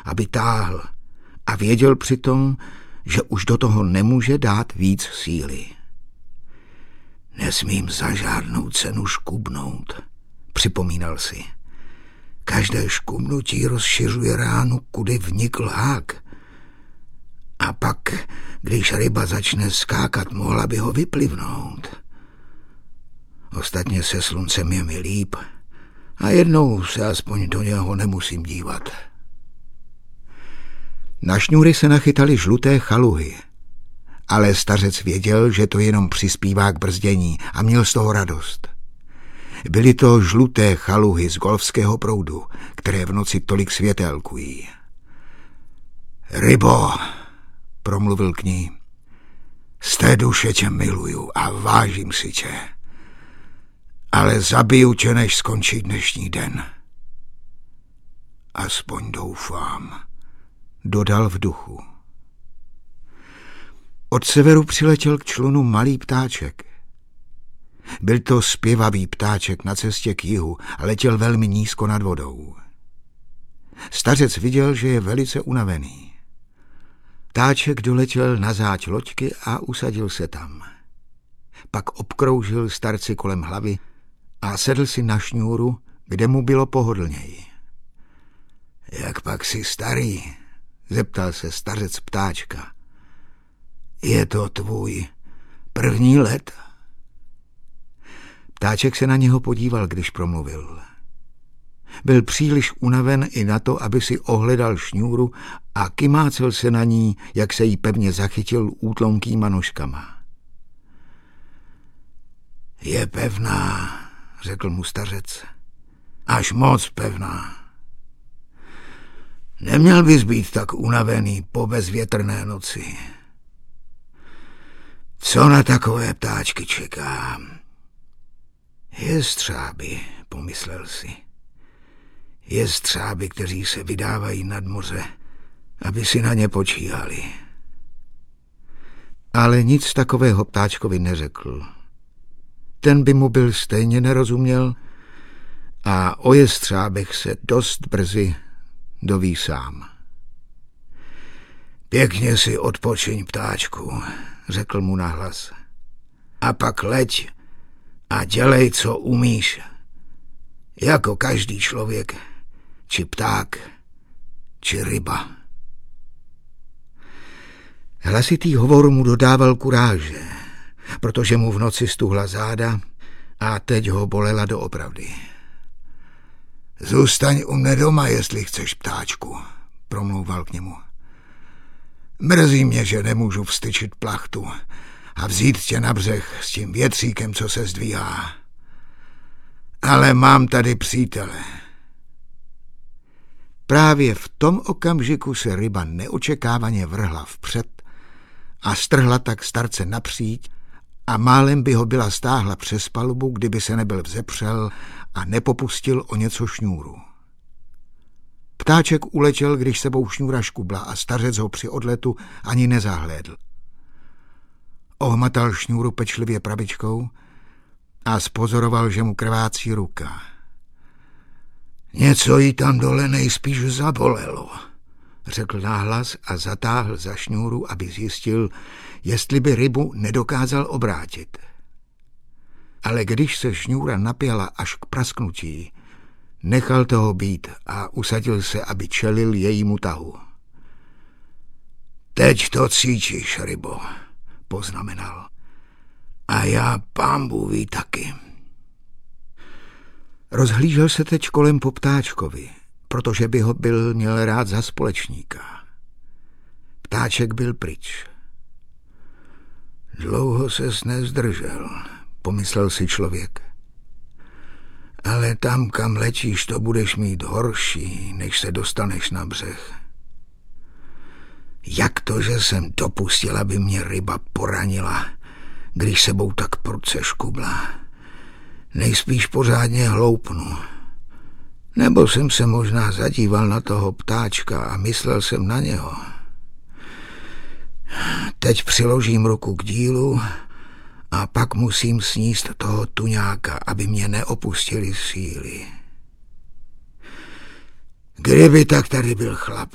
aby táhl, a věděl přitom, že už do toho nemůže dát víc síly. Nesmím za žádnou cenu škubnout, připomínal si. Každé škubnutí rozšiřuje ránu, kudy vnikl hák. A pak, když ryba začne skákat, mohla by ho vyplivnout. Ostatně se sluncem je mi líp a jednou se aspoň do něho nemusím dívat. Na šňůry se nachytaly žluté chaluhy, ale stařec věděl, že to jenom přispívá k brzdění a měl z toho radost. Byly to žluté chaluhy z golfského proudu, které v noci tolik světelkují. Rybo, promluvil k ní, z té duše tě miluju a vážím si tě, ale zabiju tě, než skončí dnešní den. Aspoň doufám, dodal v duchu. Od severu přiletěl k člunu malý ptáček. Byl to zpěvavý ptáček na cestě k jihu a letěl velmi nízko nad vodou. Stařec viděl, že je velice unavený. Ptáček doletěl na záď loďky a usadil se tam. Pak obkroužil starci kolem hlavy a sedl si na šňůru, kde mu bylo pohodlněji. Jak pak jsi starý? Zeptal se stařec ptáčka. Je to tvůj první let? Ptáček se na něho podíval, když promluvil. Byl příliš unaven i na to, aby si ohledal šňůru a kymácel se na ní, jak se jí pevně zachytil útlonkýma nožkama. Je pevná, řekl mu stařec. Až moc pevná. Neměl bys být tak unavený po bezvětrné noci. Co na takové ptáčky čeká? Jestřáby, pomyslel si. Jestřáby, kteří se vydávají nad moře, aby si na ně počíhali. Ale nic takového ptáčkovi neřekl. Ten by mu byl stejně nerozuměl a o jestřábech se dost brzy doví sám. Pěkně si odpočiň, ptáčku, řekl mu nahlas. A pak leď a dělej, co umíš. Jako každý člověk, či pták, či ryba. Hlasitý hovor mu dodával kuráže, protože mu v noci stuhla záda a teď ho bolela doopravdy. Zůstaň u mne doma, jestli chceš, ptáčku, promlouval k němu. Mrzí mě, že nemůžu vstyčit plachtu a vzít tě na břeh s tím větříkem, co se zdvíhá. Ale mám tady přítele. Právě v tom okamžiku se ryba neočekávaně vrhla vpřed a strhla tak starce napříč a málem by ho byla stáhla přes palubu, kdyby se nebyl vzepřel a nepopustil o něco šňůru. Ptáček uletěl, když sebou šňůra škubla a stařec ho při odletu ani nezahlédl. Ohmatal šňůru pečlivě pravičkou a spozoroval, že mu krvácí ruka. Něco jí tam dole nejspíš zabolelo, řekl nahlas a zatáhl za šňůru, aby zjistil, jestli by rybu nedokázal obrátit. Ale když se šňůra napěla až k prasknutí, nechal toho být a usadil se, aby čelil jejímu tahu. Teď to cítíš, rybo, poznamenal. A já pánbůh ví taky. Rozhlížel se teď kolem po ptáčkovi, protože by ho měl rád za společníka. Ptáček byl pryč. Dlouho ses nezdržel, pomyslel si člověk. Ale tam, kam letíš, to budeš mít horší, než se dostaneš na břeh. Jak to, že jsem dopustil, aby mě ryba poranila, když sebou tak prudce škubla? Nejspíš pořádně hloupnu. Nebo jsem se možná zadíval na toho ptáčka a myslel jsem na něho. Teď přiložím ruku k dílu a pak musím sníst toho tuňáka, aby mě neopustili síly. Kdyby tak tady byl chlap,